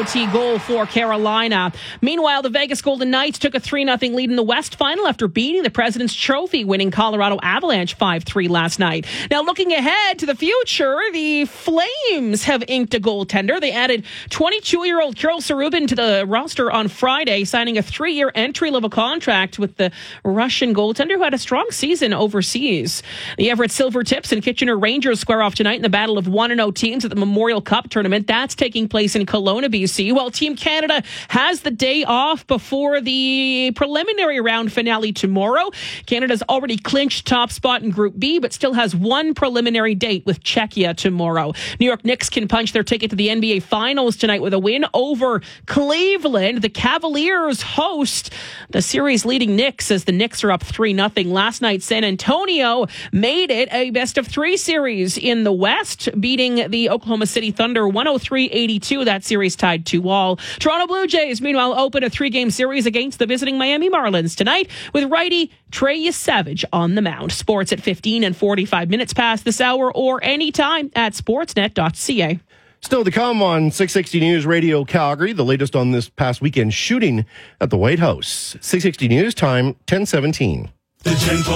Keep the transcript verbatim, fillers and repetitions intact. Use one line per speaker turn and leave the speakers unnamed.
O T goal for Carolina. Meanwhile, the Vegas Golden Knights took a three nothing lead in the West Final after beating the President's Trophy, winning Colorado Avalanche five three last night. Now, looking ahead to the future, the Flames have inked a goaltender. They added twenty-two-year-old Kirill Sarubin to the roster on Friday, signing a three-year entry-level contract with the Russian goaltender who had a strong season overseas. The Everett Silvertips and Kitchener Rangers square off tonight in the battle of one and oh teams at the Memorial Cup tournament. That's taking place in Kelowna, B C. While Team Canada has the day off before the preliminary round finale tomorrow. Canada's already clinched top spot in Group B, but still has one preliminary date with Czechia tomorrow. New York Knicks can punch their ticket to the N B A Finals tonight with a win over Cleveland. The Cavaliers host the series leading Knicks as the Knicks are up three nothing. Last night, San Antonio made it a best of three series in the West, beating the Oklahoma City Thunder one oh three eighty-two. That series tied two all. Toronto Blue Jays, meanwhile, open a three-game series against the visiting Miami Marlins tonight with righty Trey Savage on the mound. Sports at fifteen and forty-five minutes past this hour or anytime at sportsnet dot c a.
Still to come on six sixty News Radio Calgary, the latest on this past weekend shooting at the White House. six sixty News time, ten seventeen.